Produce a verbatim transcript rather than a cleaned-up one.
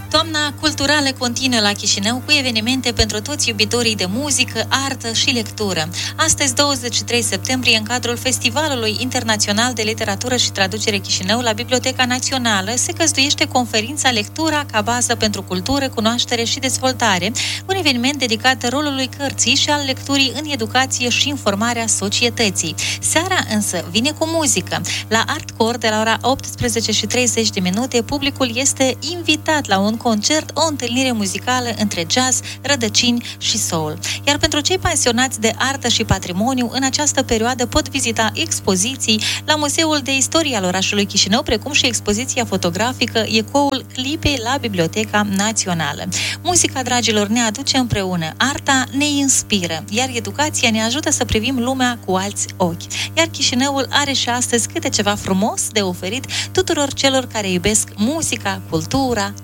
Toamna culturală continuă la Chișinău cu evenimente pentru toți iubitorii de muzică, artă și lectură. Astăzi, douăzeci și trei septembrie, în cadrul Festivalului Internațional de Literatură și Traducere Chișinău, la Biblioteca Națională, se găzduiește conferința Lectura ca bază pentru cultură, cunoaștere și dezvoltare, un eveniment dedicat rolului cărții și al lecturii în educație și informarea societății. Seara însă vine cu muzică. La Artcore, de la ora optsprezece și treizeci de minute, publicul este invitat la un concert, o întâlnire muzicală între jazz, rădăcini și soul. Iar pentru cei pasionați de artă și patrimoniu, în această perioadă pot vizita expoziții la Muzeul de Istorie al orașului Chișinău, precum și expoziția fotografică Ecoul clipei la Biblioteca Națională. Muzica, dragilor, ne aduce împreună, arta ne inspiră, iar educația ne ajută să privim lumea cu alți ochi. Iar Chișinăul are și astăzi câte ceva frumos de oferit tuturor celor care iubesc muzica, cultura,